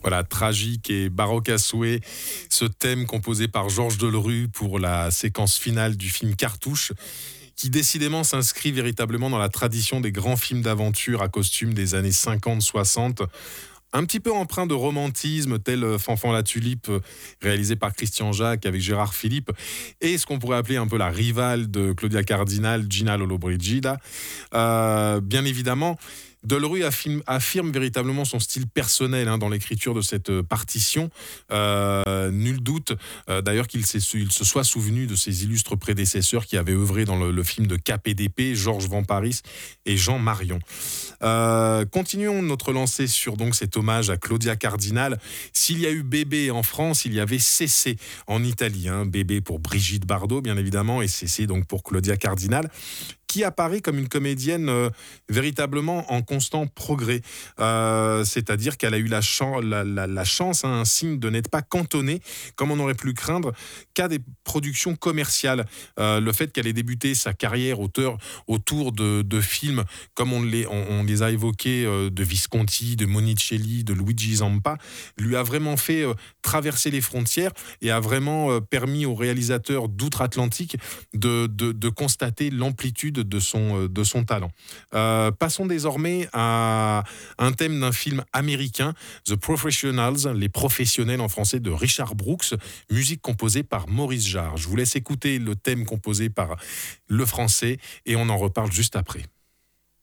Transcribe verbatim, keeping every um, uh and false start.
Voilà, tragique et baroque à souhait, ce thème composé par Georges Delerue pour la séquence finale du film Cartouche, qui décidément s'inscrit véritablement dans la tradition des grands films d'aventure à costume des années cinquante soixante. Un petit peu empreint de romantisme, tel Fanfan la Tulipe, réalisé par Christian Jacques avec Gérard Philippe, et ce qu'on pourrait appeler un peu la rivale de Claudia Cardinal, Gina Lollobrigida. Euh, bien évidemment, Delerue affirme, affirme véritablement son style personnel hein, dans l'écriture de cette euh, partition. Euh, nul doute euh, d'ailleurs qu'il s'est, il se soit souvenu de ses illustres prédécesseurs qui avaient œuvré dans le, le film de K P D P, Georges Vamparis et Jean Marion. Euh, continuons notre lancée sur donc cet hommage à Claudia Cardinal. S'il y a eu Bébé en France, il y avait Cécé en Italie. Hein. Bébé pour Brigitte Bardot, bien évidemment, et Cécé donc pour Claudia Cardinal, qui apparaît comme une comédienne euh, véritablement en constant progrès. Euh, c'est-à-dire qu'elle a eu la, chan- la, la, la chance, hein, un signe de n'être pas cantonnée, comme on aurait pu le craindre, qu'à des productions commerciales. Euh, le fait qu'elle ait débuté sa carrière auteur, autour de, de films, comme on les, on, on les a évoqués, euh, de Visconti, de Monicelli, de Luigi Zampa, lui a vraiment fait euh, traverser les frontières et a vraiment euh, permis aux réalisateurs d'outre-Atlantique de, de, de constater l'amplitude de son, de son talent. Euh, passons désormais à un thème d'un film américain, The Professionals, les professionnels en français de Richard Brooks, musique composée par Maurice Jarre. Je vous laisse écouter le thème composé par le français et on en reparle juste après.